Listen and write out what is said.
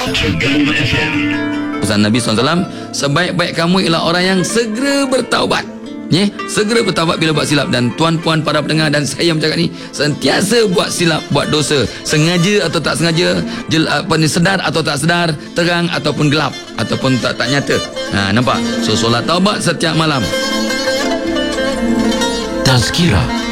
Pesan Nabi SAW, sebaik-baik kamu ialah orang yang segera bertaubat. Segera bertaubat bila buat silap. Dan tuan-puan para pendengar dan saya yang bercakap ni, sentiasa buat silap, buat dosa, sengaja atau tak sengaja, sedar atau tak sedar, terang ataupun gelap, ataupun tak nyata. Nampak? So solat taubat setiap malam. Tazkirah